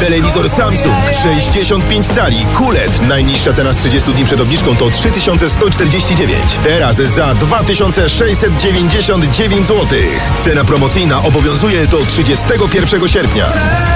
Telewizor Samsung 65 cali QLED. Najniższa cena z 30 dni przed obniżką to 3149. Teraz za 2699 zł. Cena promocyjna obowiązuje do 31 sierpnia.